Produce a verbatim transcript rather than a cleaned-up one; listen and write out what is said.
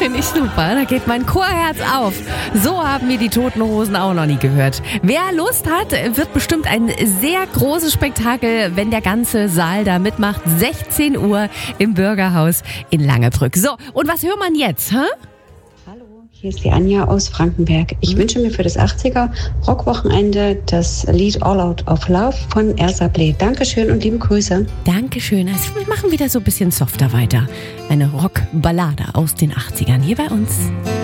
Finde ich super. Da geht mein Chorherz auf. So haben wir die Toten Hosen auch noch nie gehört. Wer Lust hat, wird bestimmt ein sehr großes Spektakel, wenn der ganze Saal da mitmacht. sechzehn Uhr im Bürgerhaus in Langebrück. So, und was hört man jetzt? Hä? Hier ist die Anja aus Frankenberg. Ich mhm. wünsche mir für das achtziger Rockwochenende das Lied All Out of Love von Ersa Blee. Dankeschön und liebe Grüße. Dankeschön. Also wir machen wieder so ein bisschen softer weiter. Eine Rockballade aus den achtzigern hier bei uns.